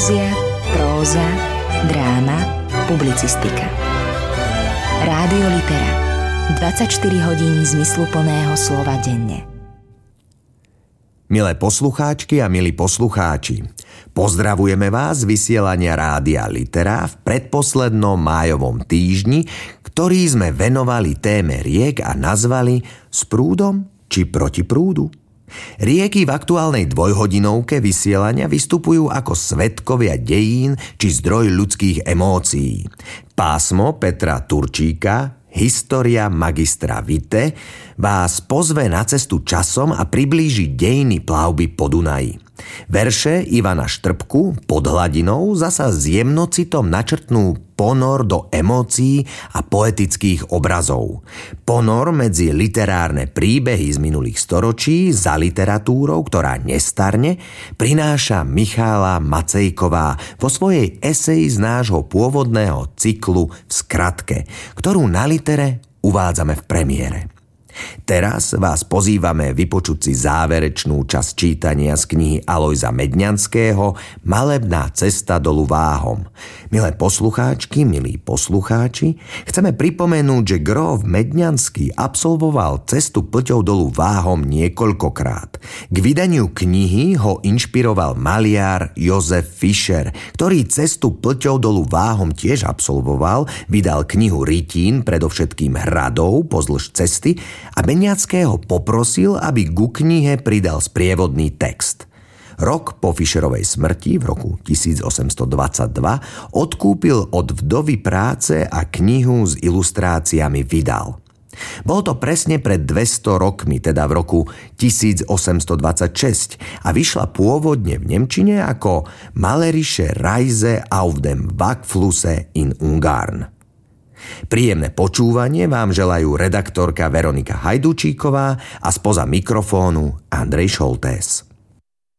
Poézia, próza, dráma, publicistika. Rádio Litera. 24 hodín zmysluplného slova denne. Milé poslucháčky a milí poslucháči, pozdravujeme vás z vysielania Rádia Litera v predposlednom májovom týždni, ktorý sme venovali téme riek a nazvali S prúdom či proti prúdu. Rieky v aktuálnej dvojhodinovke vysielania vystupujú ako svedkovia dejín či zdroj ľudských emócií. Pásmo Petra Turčíka, História magistra Vitae, vás pozve na cestu časom a priblíži dejiny plavby po Dunaji. Verše Ivana Štrbku Pod hladinou zasa s jemnocitom načrtnú ponor do emócií a poetických obrazov. Ponor medzi literárne príbehy z minulých storočí za literatúrou, ktorá nestarne, prináša Michála Macejková vo svojej eseji z nášho pôvodného cyklu v skratke, ktorú na Litere uvádzame v premiére. Teraz vás pozývame vypočuť si záverečnú časť čítania z knihy Alojza Medňanského Malebná cesta dolu Váhom. Milé poslucháčky, milí poslucháči, chceme pripomenúť, že Gróf Medňanský absolvoval cestu Plťou dolu Váhom niekoľkokrát. K vydaniu knihy ho inšpiroval maliar Jozef Fischer, ktorý cestu Plťou dolu Váhom tiež absolvoval, vydal knihu Rytín, predovšetkým hradov pozdĺž cesty, a Medňanského poprosil, aby ku knihe pridal sprievodný text. Rok po Fischerovej smrti v roku 1822 odkúpil od vdovy práce a knihu s ilustráciami vydal. Bol to presne pred 200 rokmi, teda v roku 1826 a vyšla pôvodne v nemčine ako Malerische Reise auf dem Wagflusse in Ungarn. Príjemné počúvanie vám želajú redaktorka Veronika Hajdučíková a spoza mikrofónu Andrej Šoltés.